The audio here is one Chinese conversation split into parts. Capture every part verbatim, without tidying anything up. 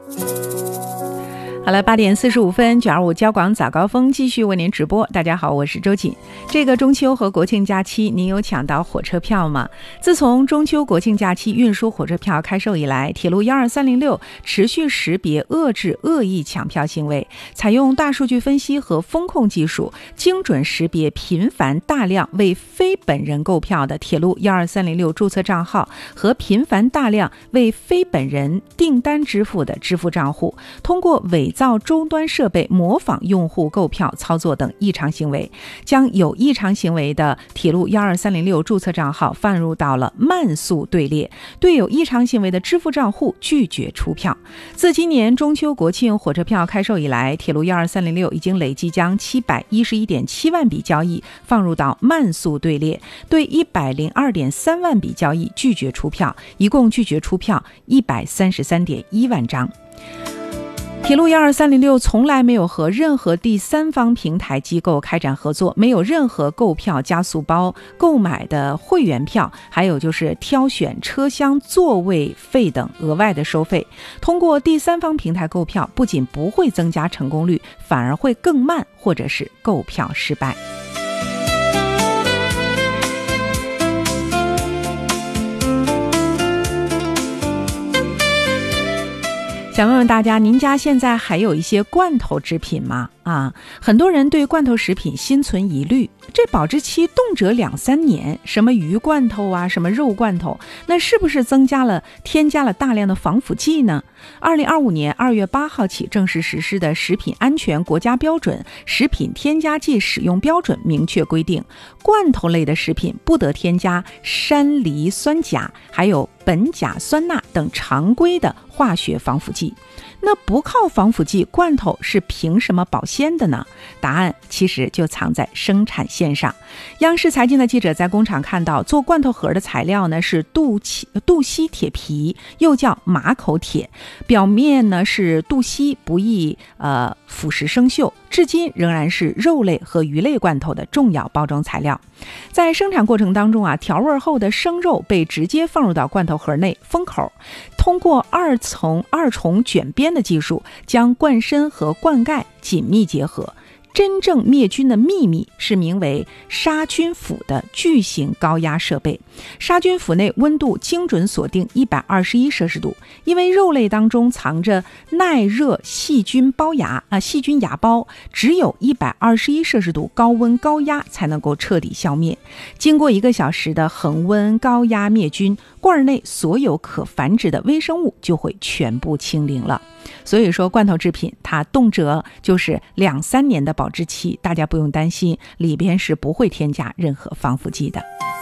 好了，八点四十五分，九二五交广早高峰继续为您直播。大家好，我是周瑾。这个中秋和国庆假期，您有抢到火车票吗？自从中秋国庆假期运输火车票开售以来，铁路一二三零六持续识别遏制恶意抢票行为，采用大数据分析和风控技术，精准识别频繁大量为非本人购票的铁路一二三零六注册账号和频繁大量为非本人订单支付的支付账户，通过伪造终端设备模仿用户购票操作等异常行为，将有异常行为的铁路一二三零六注册账号放入到了慢速队列，对有异常行为的支付账户拒绝出票。自今年中秋国庆火车票开售以来，铁路一二三零六已经累计将七百一十一点七万笔交易放入到慢速队列，对一百零二点三万笔交易拒绝出票，一共拒绝出票一百三十三点一万张。铁路一二三零六从来没有和任何第三方平台机构开展合作，没有任何购票加速包、购买的会员票，还有就是挑选车厢座位费等额外的收费。通过第三方平台购票，不仅不会增加成功率，反而会更慢，或者是购票失败。想问问大家，您家现在还有一些罐头制品吗？啊，很多人对罐头食品心存疑虑，这保质期动辄两三年，什么鱼罐头啊，什么肉罐头，那是不是增加了添加了大量的防腐剂呢？二零二五年二月八号起正式实施的食品安全国家标准《食品添加剂使用标准》明确规定，罐头类的食品不得添加山梨酸钾还有苯甲酸钠等常规的化学防腐剂。那不靠防腐剂，罐头是凭什么保鲜的呢？答案其实就藏在生产线上。央视财经的记者在工厂看到，做罐头盒的材料呢是镀镀硒铁皮，又叫马口铁，表面呢是镀硒，不易呃腐蚀生锈，至今仍然是肉类和鱼类罐头的重要包装材料。在生产过程当中啊，调味后的生肉被直接放入到罐头盒内封口，通过二层二重卷边的技术，将罐身和罐盖紧密结合。真正灭菌的秘密是名为杀菌釜的巨型高压设备。杀菌釜内温度精准锁定一百二十一摄氏度，因为肉类当中藏着耐热细菌包芽啊细菌芽孢，只有一百二十一摄氏度高温高压才能够彻底消灭。经过一个小时的恒温高压灭菌，罐内所有可繁殖的微生物就会全部清零了。所以说罐头制品它动辄就是两三年的保质期，大家不用担心，里边是不会添加任何防腐剂的。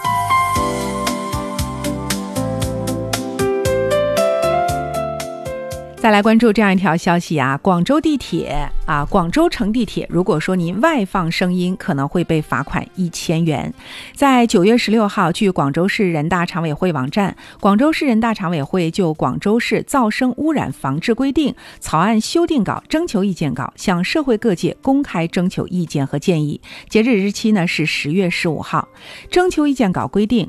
再来关注这样一条消息啊，广州地铁啊，广州城地铁，如果说您外放声音，可能会被罚款一千元。在九月十六号，据广州市人大常委会网站，广州市人大常委会就广州市噪声污染防治规定草案修订稿征求意见稿向社会各界公开征求意见和建议，截止日期呢是十月十五号。征求意见稿规定，